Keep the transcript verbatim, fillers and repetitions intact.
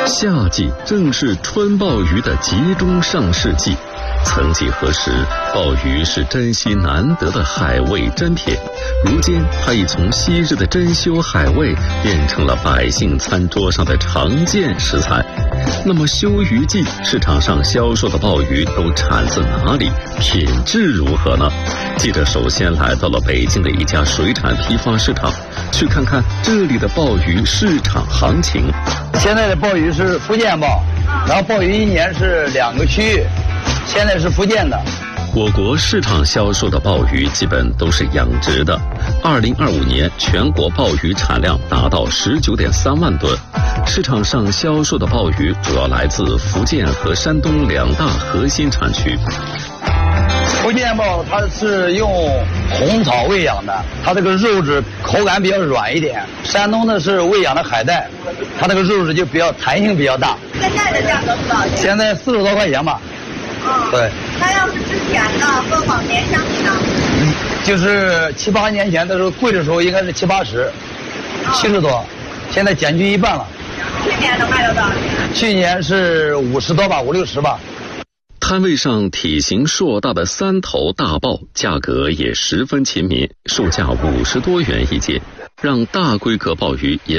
夏季正是春鲍鱼的集中上市季，曾几何时，鲍鱼是珍稀难得的海味珍品，如今它已从昔日的珍馐海味变成了百姓餐桌上的常见食材。那么休渔季市场上销售的鲍鱼都产自哪里？品质如何呢？记者首先来到了北京的一家水产批发市场，去看看这里的鲍鱼市场行情。 现在的鲍鱼是福建鲍，然后鲍鱼一年是两个区域，现在是福建的。 我国市场销售的鲍鱼基本都是养殖的。二零二五年全国鲍鱼产量达到十九点三万吨，市场上销售的鲍鱼主要来自福建和山东两大核心产区。 福建鲍它是用红草喂养的，它这个肉质口感比较软一点。山东呢是喂养的海带，它这个肉质就比较弹性比较大。 现在的价格是多少钱？ 现在四十多块钱吧。 哦，对。那要是之前的和往年相比呢？ 嗯，就是七八年前的时候贵的时候应该是七八十，七十多，现在减去一半了。 去年能卖到多少钱？ 去年是五十多吧，五六十吧。 摊位上体型硕大的三头大鲍，价格也十分亲民，售价五十多元一斤，让大规格鲍鱼也